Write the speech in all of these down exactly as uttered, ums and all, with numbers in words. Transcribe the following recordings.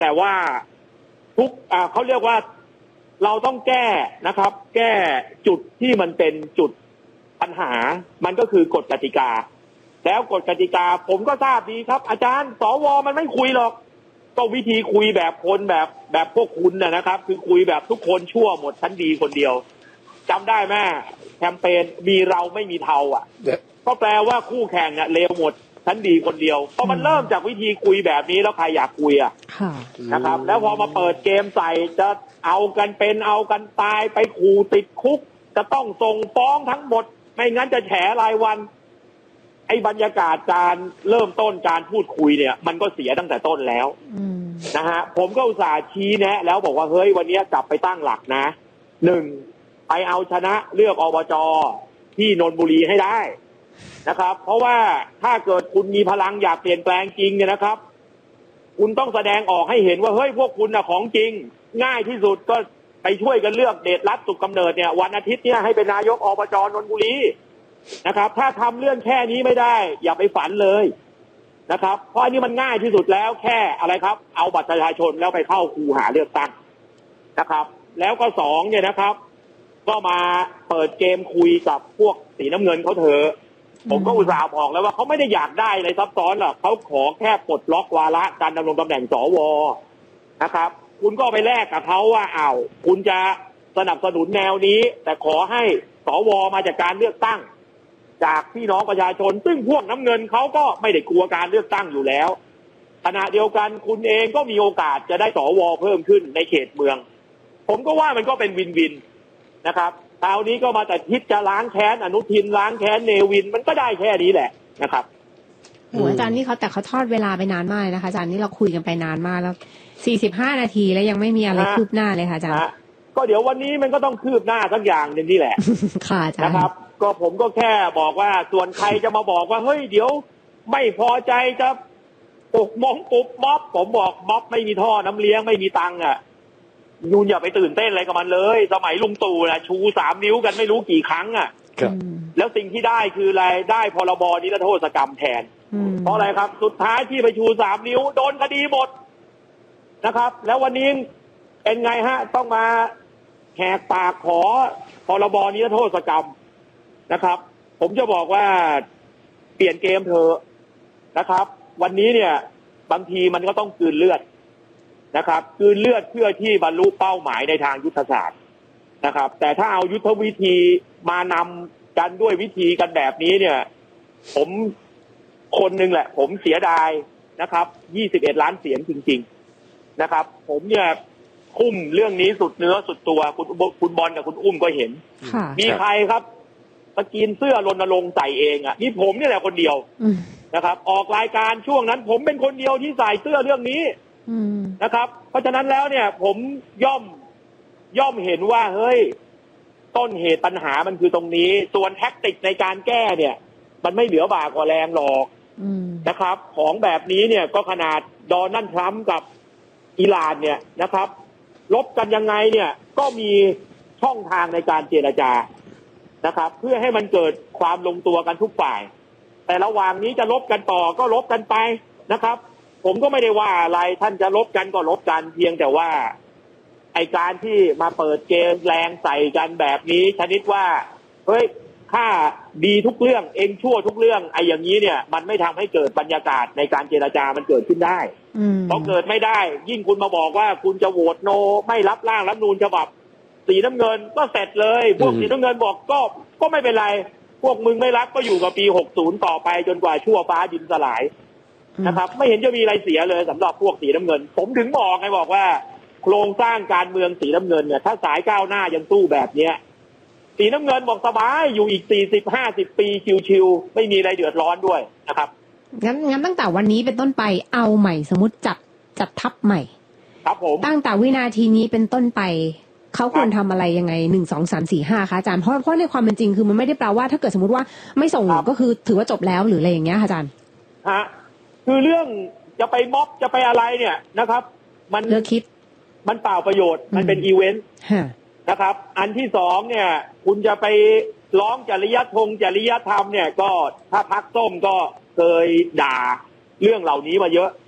แต่ว่าทุกอ่าเขาเรียกว่าเราต้องแก้นะครับ แก้จุดที่มันเป็นจุดปัญหามันก็คือกฎกติกาแล้วกฎกติกาผมก็ทราบดีครับอาจารย์สวมันไม่คุยหรอกก็วิธีคุยแบบคนแบบแบบพวกคุณนะครับคือคุยแบบทุกคนชั่วหมดชั้นดีคนเดียวจำได้ไหมแคมเปญมีเราไม่มีเทาอ่ะก็แปลว่าคู่แข่งเนี่ยเลวหมดชั้นดีคนเดียวพอมันเริ่มจากวิธีคุยแบบนี้แล้วใครอยากคุยอ่ะนะครับแล้วพอมาเปิดเกมใส่จะเอากันเป็นเอากันตายไปขู่ติดคุกจะต้องส่งฟ้องทั้งหมดไม่งั้นจะแฉรายวันไอ้บรรยากาศการเริ่มต้นการพูดคุยเนี่ยมันก็เสียตั้งแต่ต้นแล้วนะฮะผมก็อุตส่าห์ชี้แนะแล้วบอกว่าเฮ้ยวันนี้กลับไปตั้งหลักนะหนึ่งไปเอาชนะเลือกอบจ.ที่นนทบุรีให้ได้นะครับเพราะว่าถ้าเกิดคุณมีพลังอยากเปลี่ยนแปลงจริงเนี่ยนะครับคุณต้องแสดงออกให้เห็นว่าเฮ้ยพวกคุณน่ะของจริงง่ายที่สุดก็ไปช่วยกันเลือกเดชรัตน์สุขกำเนิดเนี่ยวันอาทิตย์เนี่ยให้เป็นนายกอบจ.นนทบุรีนะครับถ้าทำเรื่องแค่นี้ไม่ได้อย่าไปฝันเลยนะครับเพราะอันนี้มันง่ายที่สุดแล้วแค่อะไรครับเอาบัตรประชาชนแล้วไปเข้าคูหาเลือกตั้งนะครับแล้วก็สองเนี่ยนะครับก็มาเปิดเกมคุยกับพวกสีน้ำเงินเขาเถอะผมก็อุตส่าห์บอกแล้วว่าเขาไม่ได้อยากได้อะไรซับซ้อนหรอกเขาขอแค่ปลดล็อกวาระการดำรงตำแหน่งสวนะครับคุณก็ไปแลกกับเขาว่าอ้าวคุณจะสนับสนุนแนวนี้แต่ขอให้สวมาจากการเลือกตั้งจากพี่น้องประชาชนซึ่งพวกน้ำเงินเขาก็ไม่ได้กลัวการเลือกตั้งอยู่แล้วขณะเดียวกันคุณเองก็มีโอกาสจะได้สวเพิ่มขึ้นในเขตเมืองผมก็ว่ามันก็เป็นวินวินนะครับคราวนี้ก็มาแต่ทิศจะล้างแค้นอนุทินล้างแค้นเนวินมันก็ได้แค่นี้แหละนะครับโอ้อาจารย์นี่เขาแต่เขาทอดเวลาไปนานมากนะคะอาจารย์นี่เราคุยกันไปนานมากแล้วสี่สิบห้านาทีแล้วยังไม่มีอะไรคืบหน้าเลยค่ะอาจารย์ก็เดี๋ยววันนี้มันก็ต้องคืบหน้าสักอย่างนึงนี่แหละค่ะอาจารย์นะครับก็ผมก็แค่บอกว่าส่วนใครจะมาบอกว่าเฮ้ยเดี๋ยวไม่พอใจจะปลุกมองปุ๊บม็อบผมบอกม็อบไม่มีท่อน้ำเลี้ยงไม่มีตังค์อ่ะยูนอย่าไปตื่นเต้นอะไรกับมันเลยสมัยลุงตู่นะชูสามนิ้วกันไม่รู้กี่ครั้งอ่ะแล้วสิ่งที่ได้คืออะไรได้พรบนิรโทษกรรมแทนเพราะอะไรครับสุดท้ายที่ไปชูสามนิ้วโดนคดีหมดนะครับแล้ววันนี้เป็นไงฮะต้องมาแหกปากขอพรบนิรโทษกรรมนะครับผมจะบอกว่าเปลี่ยนเกมเถอะนะครับวันนี้เนี่ยบางทีมันก็ต้องกลืนเลือดนะครับกลืนเลือดเพื่อที่บรรลุเป้าหมายในทางยุทธศาสตร์นะครับแต่ถ้าเอายุทธวิธีมานำกันด้วยวิธีกันแบบนี้เนี่ยผมคนหนึ่งแหละผมเสียดายนะครับยี่สิบเอ็ดล้านเสียงจริงๆนะครับผมเนี่ยคุ้มเรื่องนี้สุดเนื้อสุดตัวคุณคุณบอลกับคุณอุ้มก็เห็นมีใครครับตะกินเสื้อรณรงค์ใส่เองอ่ะนี่ผมนี่แหละคนเดียวนะครับออกรายการช่วงนั้นผมเป็นคนเดียวที่ใส่เสื้อเรื่องนี้นะครับเพราะฉะนั้นแล้วเนี่ยผมย่อมย่อมเห็นว่าเฮ้ยต้นเหตุปัญหามันคือตรงนี้ส่วนแท็กติกในการแก้เนี่ยมันไม่เหลือบ่ากว่าแรงหรอกนะครับของแบบนี้เนี่ยก็ขนาดโดนัลด์ทรัมป์กับอิหร่านเนี่ยนะครับลบกันยังไงเนี่ยก็มีช่องทางในการเจรจานะครับเพื่อให้มันเกิดความลงตัวกันทุกฝ่ายแต่ระหว่างนี้จะลบกันต่อก็ลบกันไปนะครับผมก็ไม่ได้ว่าอะไรท่านจะลบกันก็ลบกันเพียงแต่ว่าไอการที่มาเปิดเกมแรงใส่กันแบบนี้ชนิดว่าเฮ้ยข้าดีทุกเรื่องเองชั่วทุกเรื่องไออย่างนี้เนี่ยมันไม่ทำให้เกิดบรรยากาศในการเจรจามันเกิดขึ้นได้เพราะเกิดไม่ได้ยิ่งคุณมาบอกว่าคุณจะโหวตโนไม่รับร่างรัฐธรรมนูญฉบับสีน้ำเงินก็เสร็จเลยพวกสีน้ำเงินบอกก็ก็ไม่เป็นไรพวกมึงไม่รับก็อยู่กับปีหกสิบต่อไปจนกว่าชั่วฟ้าดินสลายนะครับไม่เห็นจะมีอะไรเสียเลยสำหรับพวกสีน้ำเงินผมถึงบอกไงบอกว่าโครงสร้างการเมืองสีน้ำเงินเนี่ยถ้าสายก้าวหน้ายังสู้แบบเนี้ยสีน้ำเงินบอกสบายอยู่อีกสี่สิบ ห้าสิบปีชิวๆไม่มีอะไรเดือดร้อนด้วยนะครับงั้นงั้นตั้งแต่วันนี้เป็นต้นไปเอาใหม่สมมุติจัดจัดทัพใหม่ครับผมตั้งแต่วินาทีนี้เป็นต้นไปเขาควรทำอะไรยังไงหนึ่งสองสามสี่ห้าคะอาจารย์เพราะเพราะในความเป็นจริงคือมันไม่ได้แปลว่าถ้าเกิดสมมติว่าไม่ส่งก็คือถือว่าจบแล้วหรืออะไรอย่างเงี้ยอาจารย์ฮะคือเรื่องจะไปม็อบจะไปอะไรเนี่ยนะครับมันเลือกคิดมันเปล่าประโยชน์มันเป็นอีเวนต์นะครับอันที่สองเนี่ยคุณจะไปร้องจริยธรรมจริยธรรมเนี่ยก็ถ้าพรรคส้มก็เคยด่าเรื่องเหล่านี้มาเยอะ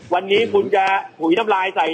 วันนี้คุณจะถุยน้ำลายใส่